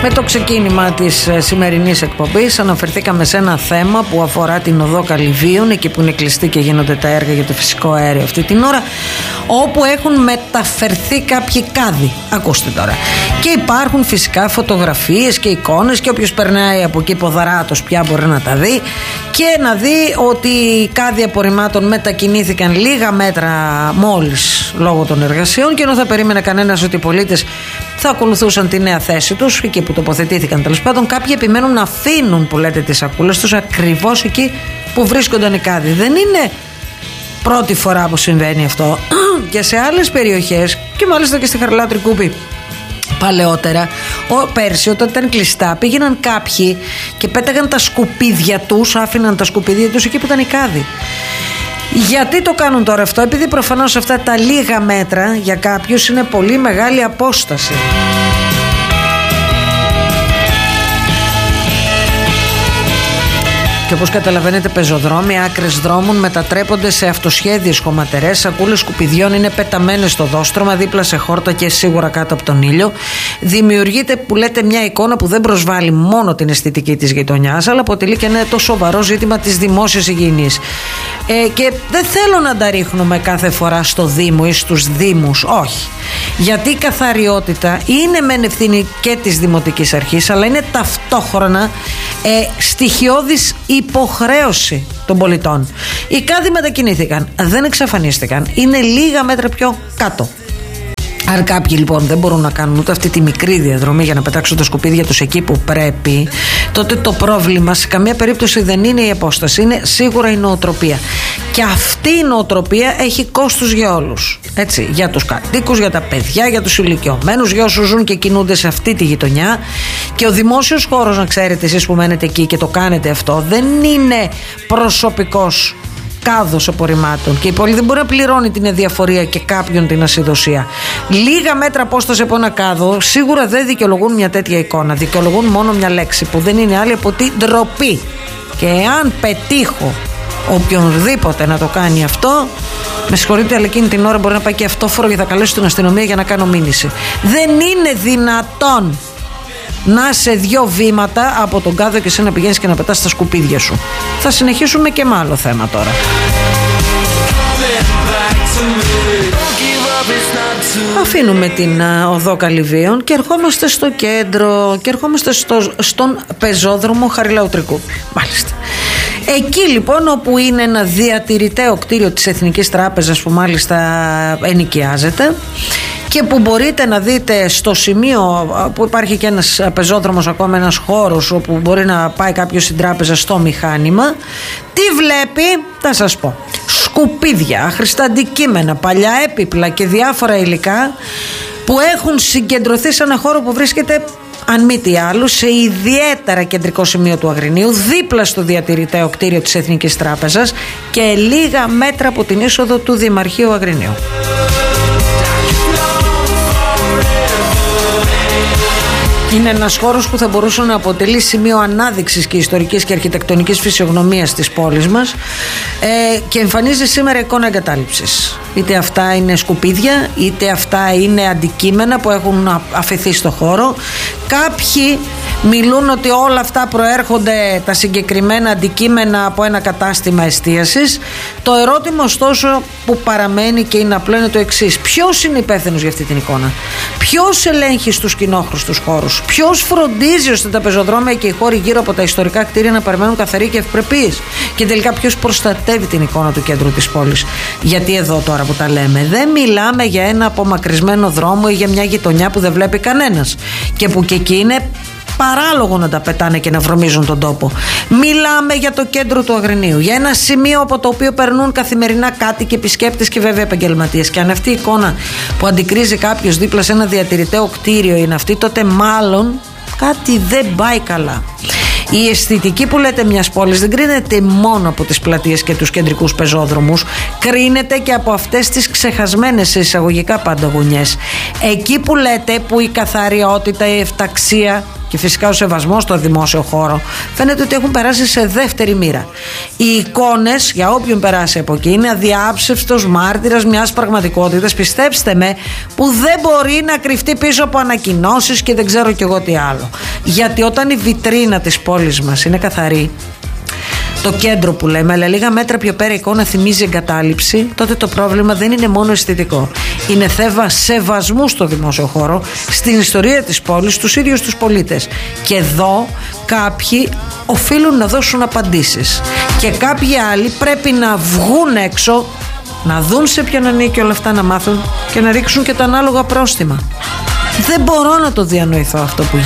Με το ξεκίνημα της σημερινής εκπομπής αναφερθήκαμε σε ένα θέμα που αφορά την οδό Καλυβίων, εκεί που είναι κλειστή και γίνονται τα έργα για το φυσικό αέριο αυτή την ώρα, όπου έχουν μεταφερθεί κάποιοι κάδοι. Ακούστε τώρα. Και υπάρχουν φυσικά φωτογραφίες και εικόνες και όποιος περνάει από εκεί ποδαράτος πια μπορεί να τα δει και να δει ότι οι κάδοι απορριμμάτων μετακινήθηκαν λίγα μέτρα μόλις λόγω των εργασιών, και ενώ θα περίμενε κανένας ότι οι πολίτες θα ακολουθούσαν τη νέα θέση τους εκεί που τοποθετήθηκαν, τέλος πάντων, κάποιοι επιμένουν να αφήνουν, που λέτε, τις σακούλες τους ακριβώς εκεί που βρίσκονταν οι κάδοι. Δεν είναι πρώτη φορά που συμβαίνει αυτό. Και σε άλλες περιοχές, και μάλιστα και στη Χαριλάου Τρικούπη παλαιότερα, πέρσι όταν ήταν κλειστά, πήγαιναν κάποιοι και πέταγαν τα σκουπίδια τους, άφηναν τα σκουπίδια τους εκεί που ήταν οι κάδοι. Γιατί το κάνουν τώρα αυτό? Επειδή προφανώς αυτά τα λίγα μέτρα για κάποιους είναι πολύ μεγάλη απόσταση. Και όπως καταλαβαίνετε, πεζοδρόμοι, άκρες δρόμων μετατρέπονται σε αυτοσχέδιες χωματερές. Σακούλες σκουπιδιών είναι πεταμένες στο δόστρωμα, δίπλα σε χόρτα και σίγουρα κάτω από τον ήλιο. Δημιουργείται, που λέτε, μια εικόνα που δεν προσβάλλει μόνο την αισθητική της γειτονιάς, αλλά αποτελεί και ένα το σοβαρό ζήτημα της δημόσιας υγιεινής. Και δεν θέλω να τα ρίχνουμε κάθε φορά στο Δήμο ή στους Δήμους, όχι. Γιατί η καθαριότητα είναι μεν ευθύνη και της Δημοτικής Αρχής, αλλά είναι ταυτόχρονα στοιχειώδης υποχρέωση των πολιτών. Οι κάδοι μετακινήθηκαν, δεν εξαφανίστηκαν, είναι λίγα μέτρα πιο κάτω. Αν κάποιοι λοιπόν δεν μπορούν να κάνουν ούτε αυτή τη μικρή διαδρομή για να πετάξουν τα σκουπίδια τους εκεί που πρέπει, τότε το πρόβλημα σε καμία περίπτωση δεν είναι η απόσταση, είναι σίγουρα η νοοτροπία. Και αυτή η νοοτροπία έχει κόστος για όλους. Έτσι, για τους κατοίκους, για τα παιδιά, για τους ηλικιωμένους, για όσους ζουν και κινούνται σε αυτή τη γειτονιά. Και ο δημόσιος χώρος, να ξέρετε εσείς που μένετε εκεί και το κάνετε αυτό, δεν είναι προσωπικός κάδος απορριμμάτων, και η πόλη δεν μπορεί να πληρώνει την αδιαφορία και κάποιον την ασυδοσία. Λίγα μέτρα απόσταση από ένα κάδο σίγουρα δεν δικαιολογούν μια τέτοια εικόνα. Δικαιολογούν μόνο μια λέξη που δεν είναι άλλη από τη ντροπή. Και εάν πετύχω οποιονδήποτε να το κάνει αυτό, με συγχωρείτε, αλλά εκείνη την ώρα μπορεί να πάει και αυτόφορο και θα καλέσω την αστυνομία για να κάνω μήνυση. Δεν είναι δυνατόν να σε 2 βήματα από τον κάδο και εσύ να πηγαίνεις και να πετάς τα σκουπίδια σου. Θα συνεχίσουμε και με άλλο θέμα τώρα. Αφήνουμε την οδό Καλυβίων και ερχόμαστε στο κέντρο και ερχόμαστε στον πεζόδρομο Χαριλάου Τρικούπη. Μάλιστα. Εκεί λοιπόν, όπου είναι ένα διατηρηταίο κτίριο της Εθνικής Τράπεζας που μάλιστα ενοικιάζεται και που μπορείτε να δείτε στο σημείο που υπάρχει και ένας πεζόδρομος, ακόμα ένας χώρος όπου μπορεί να πάει κάποιος στην τράπεζα στο μηχάνημα, τι βλέπει? Θα σας πω. Σκουπίδια, άχρηστα αντικείμενα, παλιά έπιπλα και διάφορα υλικά που έχουν συγκεντρωθεί σε ένα χώρο που βρίσκεται, αν μη τι άλλο, σε ιδιαίτερα κεντρικό σημείο του Αγρινίου, δίπλα στο διατηρηταίο κτίριο της Εθνικής Τράπεζας και λίγα μέτρα από την είσοδο του Δημαρχείου Αγρινίου. Είναι ένας χώρος που θα μπορούσε να αποτελεί σημείο ανάδειξης και ιστορικής και αρχιτεκτονικής φυσιογνωμίας της πόλης μας, και εμφανίζει σήμερα εικόνα εγκατάλειψης. Είτε αυτά είναι σκουπίδια, είτε αυτά είναι αντικείμενα που έχουν αφαιθεί στο χώρο. Κάποιοι μιλούν ότι όλα αυτά προέρχονται, τα συγκεκριμένα αντικείμενα, από ένα κατάστημα εστίασης. Το ερώτημα ωστόσο που παραμένει και είναι απλό είναι το εξής: ποιος είναι υπεύθυνος για αυτή την εικόνα? Ποιος ελέγχει στους κοινόχρηστους χώρους? Ποιος φροντίζει ώστε τα πεζοδρόμια και οι χώροι γύρω από τα ιστορικά κτίρια να παραμένουν καθαροί και ευπρεπείς? Και τελικά ποιος προστατεύει την εικόνα του κέντρου της πόλης? Γιατί εδώ τώρα που τα λέμε, δεν μιλάμε για ένα απομακρυσμένο δρόμο ή για μια γειτονιά που δεν βλέπει κανένας και που και εκεί είναι παράλογο να τα πετάνε και να βρωμίζουν τον τόπο. Μιλάμε για το κέντρο του Αγρινίου, για ένα σημείο από το οποίο περνούν καθημερινά κάτοικοι, επισκέπτες και βέβαια επαγγελματίες. Και αν αυτή η εικόνα που αντικρίζει κάποιος δίπλα σε ένα διατηρηταίο κτίριο είναι αυτή, τότε μάλλον κάτι δεν πάει καλά. Η αισθητική που λέτε μιας πόλης δεν κρίνεται μόνο από τις πλατείες και τους κεντρικούς πεζόδρομους, κρίνεται και από αυτές τις ξεχασμένες εισαγωγικά πάντα γωνιές. Εκεί που λέτε, που η καθαριότητα, η εφταξία και φυσικά ο σεβασμός στο δημόσιο χώρο, φαίνεται ότι έχουν περάσει σε δεύτερη μοίρα. Οι εικόνες, για όποιον περάσει από εκεί, είναι αδιάψευστος μάρτυρας μιας πραγματικότητας, πιστέψτε με, που δεν μπορεί να κρυφτεί πίσω από ανακοινώσεις και δεν ξέρω κι εγώ τι άλλο. Γιατί όταν η βιτρίνα της πόλης μας είναι καθαρή, το κέντρο που λέμε, αλλά λίγα μέτρα πιο πέρα η εικόνα θυμίζει εγκατάλειψη, τότε το πρόβλημα δεν είναι μόνο αισθητικό. Είναι θέμα σεβασμού στο δημόσιο χώρο, στην ιστορία της πόλης, στους ίδιους τους πολίτες. Και εδώ κάποιοι οφείλουν να δώσουν απαντήσεις. Και κάποιοι άλλοι πρέπει να βγουν έξω, να δουν σε ποιον ανήκει όλα αυτά, να μάθουν και να ρίξουν και τα ανάλογα πρόστιμα. Δεν μπορώ να το διανοηθώ αυτό που